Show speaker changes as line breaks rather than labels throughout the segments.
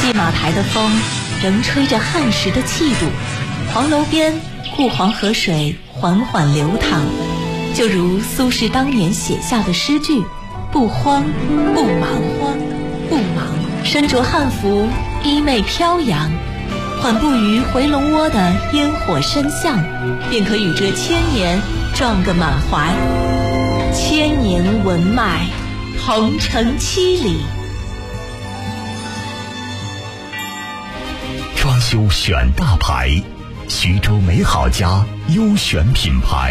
戏马台的风仍吹着汉时的气度，黄楼边顾黄河水缓缓流淌，就如苏轼当年写下的诗句：不慌不忙，不忙，身着汉服，衣袂飘扬，缓步于回龙窝的烟火深巷，便可与这千年撞个满怀。千年文脉，鹏程7里。
装修选大牌，徐州美好家优选品牌。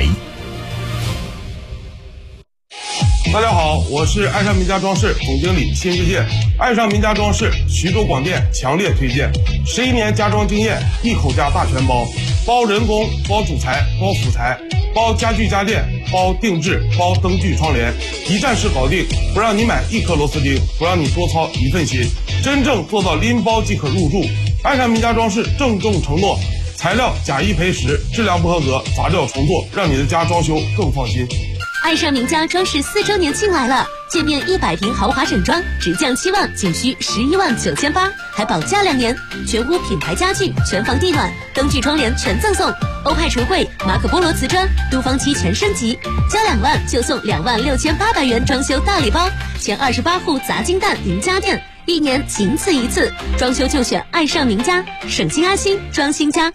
大家好，我是爱上名家装饰总经理辛志健。爱上名家装饰，徐州广电强烈推荐，11年家装经验，一口价大全包，包人工，包主材，包辅材，包家具家电，包定制，包灯具窗帘，一站式搞定，不让你买1颗螺丝钉，不让你多操1份心，真正做到拎包即可入住。爱上名家装饰郑重承诺，材料假1赔10，质量不合格砸掉重做，让你的家装修更放心。
爱上名家装饰4周年庆来了，界面100平豪华整装直降7万，仅需11万9800，还保价2年，全屋品牌家具、全房地暖、灯具窗帘全赠送，欧派橱柜、马可波罗瓷砖、都方漆全升级，加2万就送26800元装修大礼包，前28户砸金蛋赢家电，1年仅此一次，装修就选爱上名家，省心安心装新家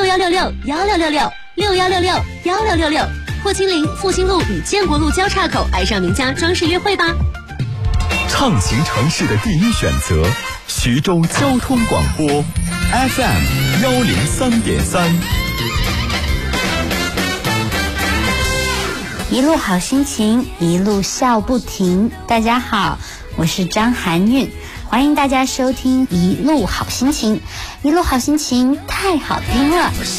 ，6166166661661666，霍金陵复兴路与建国路交叉口爱上名家装饰约会吧。
畅行城市的第一选择，徐州交通广播 FM 103.3。
一路好心情，一路笑不停。大家好，我是张含韵，欢迎大家收听一路好心情。一路好心情太好听了。